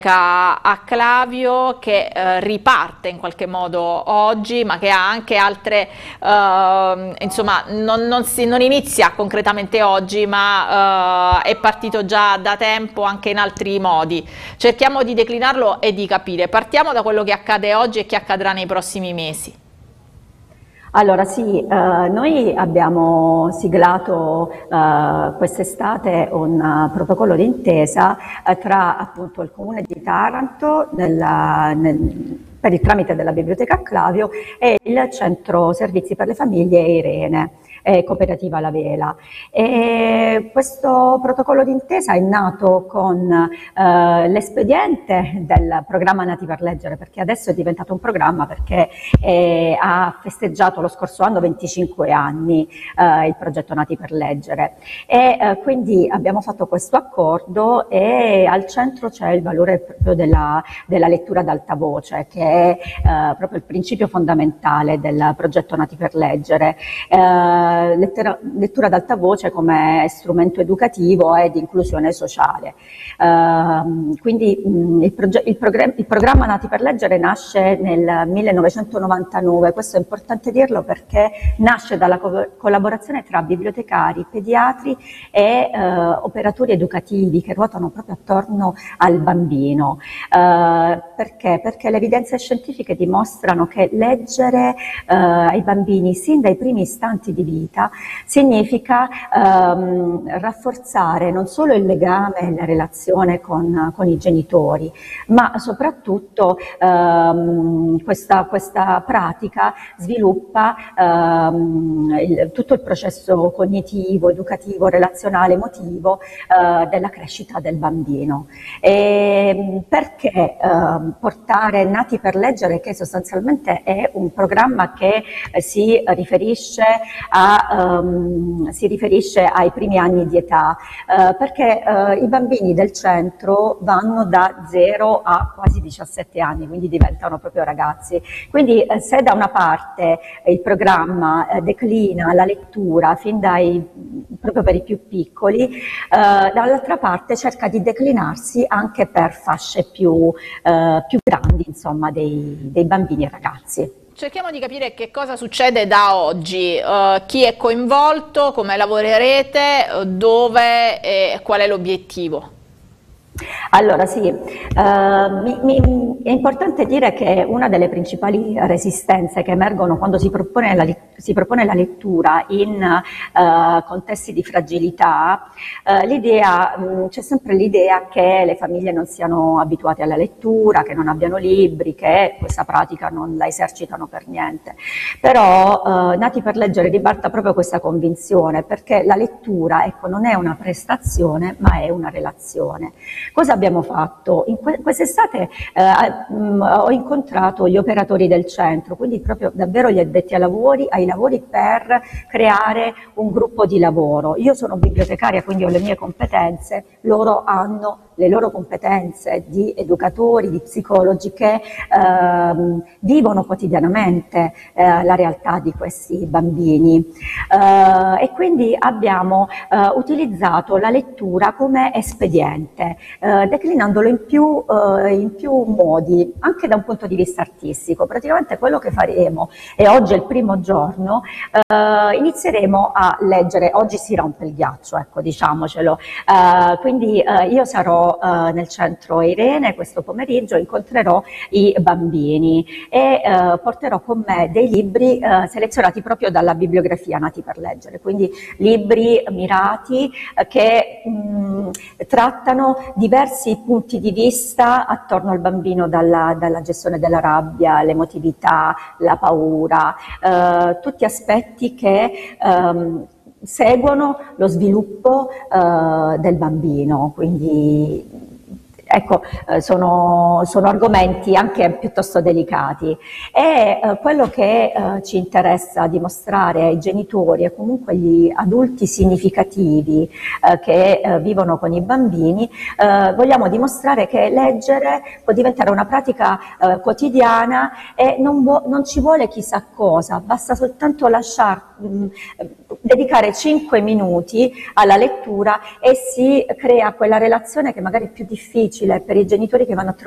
a Clavio che riparte in qualche modo oggi, ma che ha anche altre, insomma, non inizia concretamente oggi, ma è partito già da tempo anche in altri modi. Cerchiamo di declinarlo e di capire. Partiamo da quello che accade oggi e che accadrà nei prossimi mesi. Allora sì, noi abbiamo siglato quest'estate un protocollo d'intesa tra appunto il Comune di Taranto per il tramite della Biblioteca Clavio e il Centro Servizi per le Famiglie Irene. Cooperativa La Vela. E questo protocollo d'intesa è nato con l'espediente del programma Nati per Leggere, perché adesso è diventato un programma perché ha festeggiato lo scorso anno 25 anni il progetto Nati per Leggere e quindi abbiamo fatto questo accordo e al centro c'è il valore proprio della lettura ad alta voce, che è proprio il principio fondamentale del progetto Nati per Leggere. Lettura ad alta voce come strumento educativo e di inclusione sociale. Quindi il programma Nati per Leggere nasce nel 1999, questo è importante dirlo perché nasce dalla collaborazione tra bibliotecari, pediatri e operatori educativi che ruotano proprio attorno al bambino. Perché? Perché le evidenze scientifiche dimostrano che leggere ai bambini sin dai primi istanti di vita significa rafforzare non solo il legame e la relazione con i genitori, ma soprattutto questa pratica sviluppa tutto il processo cognitivo, educativo, relazionale, emotivo della crescita del bambino. Perché portare Nati per Leggere, che sostanzialmente è un programma che si riferisce ai primi anni di età, perché i bambini del centro vanno da 0 a quasi 17 anni, quindi diventano proprio ragazzi. Quindi se da una parte il programma declina la lettura proprio per i più piccoli, dall'altra parte cerca di declinarsi anche per fasce più grandi, insomma, dei bambini e ragazzi. Cerchiamo di capire che cosa succede da oggi, chi è coinvolto, come lavorerete, dove e qual è l'obiettivo. Allora sì, è importante dire che una delle principali resistenze che emergono quando si propone la lettura in contesti di fragilità, c'è sempre l'idea che le famiglie non siano abituate alla lettura, che non abbiano libri, che questa pratica non la esercitano per niente. Però Nati per Leggere ribalta proprio questa convinzione, perché la lettura, ecco, non è una prestazione ma è una relazione. Cosa abbiamo fatto? Quest'estate ho incontrato gli operatori del centro, quindi proprio davvero gli addetti ai lavori per creare un gruppo di lavoro. Io sono bibliotecaria, quindi ho le mie competenze, loro hanno le loro competenze di educatori, di psicologi che vivono quotidianamente la realtà di questi bambini e quindi abbiamo utilizzato la lettura come espediente, declinandolo in più modi, anche da un punto di vista artistico. Praticamente quello che faremo, e oggi è il primo giorno, inizieremo a leggere, oggi si rompe il ghiaccio, ecco, diciamocelo, quindi io sarò nel centro Irene questo pomeriggio, incontrerò i bambini e porterò con me dei libri selezionati proprio dalla bibliografia Nati per Leggere, quindi libri mirati che trattano diversi punti di vista attorno al bambino, dalla gestione della rabbia, l'emotività, la paura, tutti aspetti che seguono lo sviluppo del bambino, quindi ecco, sono argomenti anche piuttosto delicati e quello che ci interessa dimostrare ai genitori e comunque agli adulti significativi che vivono con i bambini, vogliamo dimostrare che leggere può diventare una pratica quotidiana e non ci vuole chissà cosa, basta soltanto dedicare 5 minuti alla lettura e si crea quella relazione che magari è più difficile per i genitori che vanno a trovare